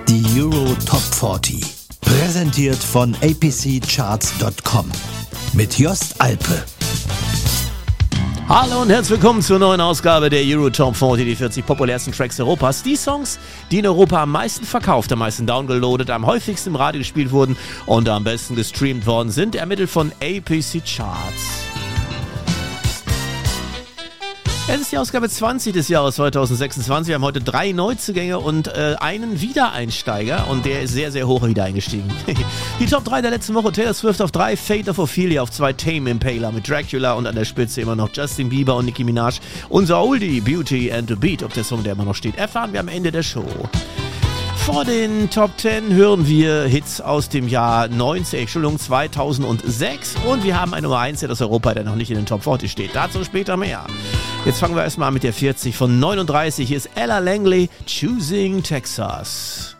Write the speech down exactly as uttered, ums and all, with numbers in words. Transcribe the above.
Die Euro Top vierzig. Präsentiert von a p c charts punkt com. Mit Jost Alpe. Hallo und herzlich willkommen zur neuen Ausgabe der Euro Top vierzig, die vierzig populärsten Tracks Europas. Die Songs, die in Europa am meisten verkauft, am meisten downgeloadet, am häufigsten im Radio gespielt wurden und am besten gestreamt worden sind, ermittelt von A P C Charts. Es ist die Ausgabe zwanzig des Jahres zweitausendsechsundzwanzig. Wir haben heute drei Neuzugänge und äh, einen Wiedereinsteiger und der ist sehr, sehr hoch wieder eingestiegen. Die Top drei der letzten Woche: Taylor Swift auf drei, Fate of Ophelia auf zwei, Tame Impala mit Dracula und an der Spitze immer noch Justin Bieber und Nicki Minaj. Unser Oldie, Beauty and the Beat, ob der Song, der immer noch steht, erfahren wir am Ende der Show. Vor den Top zehn hören wir Hits aus dem Jahr neunzig, Entschuldigung, zweitausendsechs und wir haben eine Nummer eins aus Europa, der noch nicht in den Top vierzig steht. Dazu später mehr. Jetzt fangen wir erstmal an mit der vierzig von neununddreißig. Hier ist Ella Langley, Choosing Texas.